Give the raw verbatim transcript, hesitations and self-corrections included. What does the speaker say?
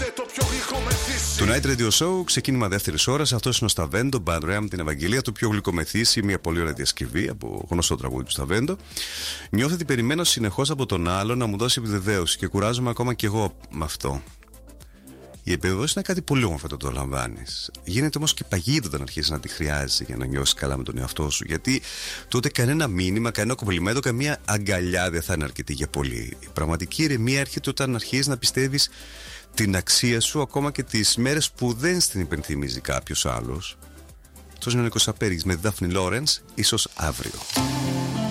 Το Night Radio Show, ξεκίνημα δεύτερης ώρας. Αυτό είναι ο Σταβέντο, Bad Ram, την Ευαγγελία, το πιο γλυκομεθύσι, μια πολύ ωραία διασκευή από γνωστό τραγούδι του Σταβέντο. Νιώθω ότι περιμένω συνεχώς από τον άλλο να μου δώσει επιβεβαίωση και κουράζομαι ακόμα κι εγώ με αυτό. Η επιβεβαίωση είναι κάτι πολύ όμορφο όταν το λαμβάνει. Γίνεται όμως και παγίδα όταν αρχίσει να τη χρειάζεσαι για να νιώσεις καλά με τον εαυτό σου. Γιατί τότε κανένα μήνυμα, κανένα κομπλιμέντο, καμία αγκαλιά δεν θα είναι αρκετή για πολύ. Η πραγματική ηρεμία έρχεται όταν αρχίζεις να πιστεύεις την αξία σου, ακόμα και τις μέρες που δεν στην υπενθυμίζει κάποιος άλλος. Αυτό είναι ο Νίκος Σαπέρης με Δάφνη Λόρενς, ίσως αύριο.